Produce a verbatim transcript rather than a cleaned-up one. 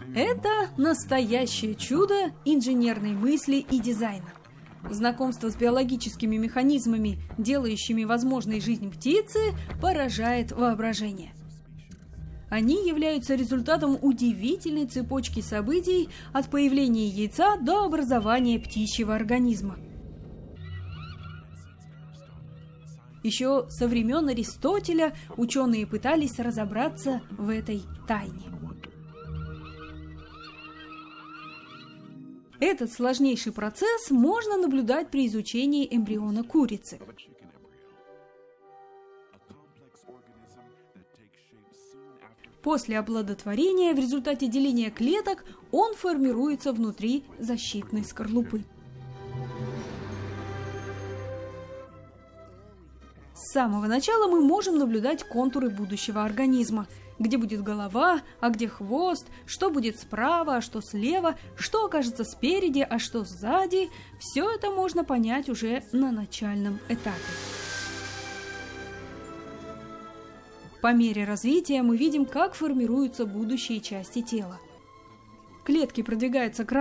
Это настоящее чудо инженерной мысли и дизайна. Знакомство с биологическими механизмами, делающими возможной жизнь птицы, поражает воображение. Они являются результатом удивительной цепочки событий от появления яйца до образования птичьего организма. Еще со времен Аристотеля ученые пытались разобраться в этой тайне. Этот сложнейший процесс можно наблюдать при изучении эмбриона курицы. После оплодотворения в результате деления клеток он формируется внутри защитной скорлупы. С самого начала мы можем наблюдать контуры будущего организма, где будет голова, а где хвост, что будет справа, а что слева, что окажется спереди, а что сзади. Все это можно понять уже на начальном этапе. По мере развития мы видим, как формируются будущие части тела. Клетки продвигаются к